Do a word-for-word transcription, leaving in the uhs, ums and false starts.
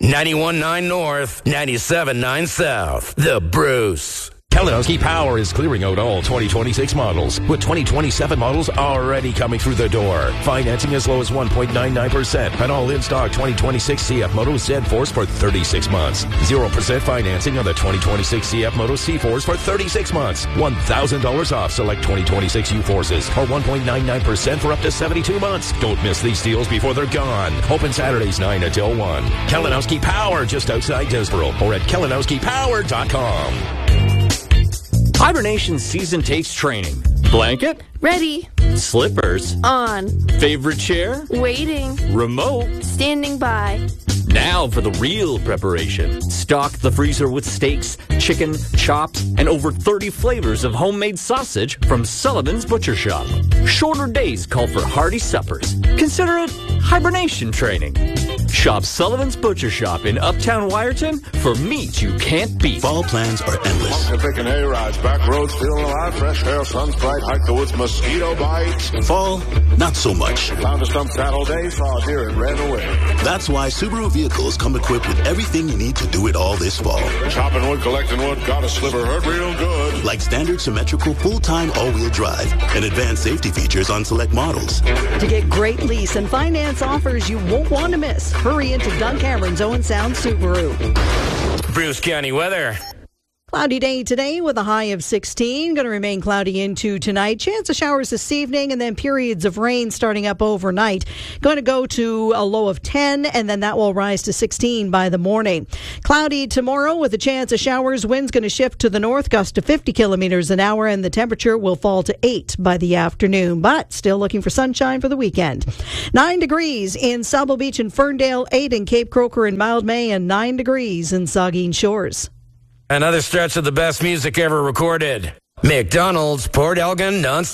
ninety-one point nine North, ninety-seven point nine South. The Bruce. Kalinowski Power is clearing out all twenty twenty-six models, with twenty twenty-seven models already coming through the door. Financing as low as one point nine nine percent on all in-stock twenty twenty-six C F Moto Z-Force for thirty-six months. zero percent financing on the twenty twenty-six C F Moto C-Force for thirty-six months. one thousand dollars off select twenty twenty-six U-Forces, or one point nine nine percent for up to seventy-two months. Don't miss these deals before they're gone. Open Saturdays nine until one. Kalinowski Power, just outside Disborough, or at kalinowski power dot com. Hibernation season takes training. Blanket? Ready. Slippers? On. Favorite chair? Waiting. Remote? Standing by. Now for the real preparation. Stock the freezer with steaks, chicken, chops, and over thirty flavors of homemade sausage from Sullivan's Butcher Shop. Shorter days call for hearty suppers. Consider it hibernation training. Shop Sullivan's Butcher Shop in Uptown Wyerton for meat you can't beat. Fall plans are endless. Picking hay rides, back roads, feeling alive, fresh air, sun's bright, hike the woods, mosquito bites. Fall, not so much. Found a stump Saturday, saw a deer and ran away. That's why Subaru vehicles come equipped with everything you need to do it all this fall. Chopping wood, collecting wood, got a sliver, hurt real good. Like standard symmetrical full-time all-wheel drive and advanced safety features on select models. To get great lease and finance offers you won't want to miss, hurry into Doug Cameron's Owen Sound Subaru. Bruce County weather. Cloudy day today with a high of sixteen. Going to remain cloudy into tonight. Chance of showers this evening and then periods of rain starting up overnight. Going to go to a low of ten and then that will rise to sixteen by the morning. Cloudy tomorrow with a chance of showers. Wind's going to shift to the north, gust to fifty kilometers an hour, and the temperature will fall to eight by the afternoon. But still looking for sunshine for the weekend. Nine degrees in Sauble Beach and Ferndale, eight in Cape Croker and Mildmay, and nine degrees in Saugeen Shores. Another stretch of the best music ever recorded. McDonald's, Port Elgin, non